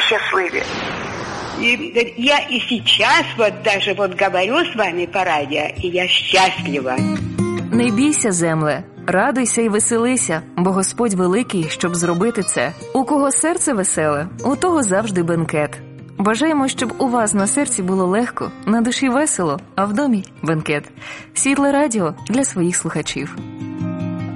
счастливі. И я и сейчас даже говорю с вами по радио, и я счастлива. Не бійся, земле, радуйся і веселися, бо Господь великий, щоб зробити це. У кого серце веселе, у того завжди бенкет. Бажаємо, щоб у вас на серці було легко, на душі весело, а в домі – бенкет. Світле радіо для своїх слухачів.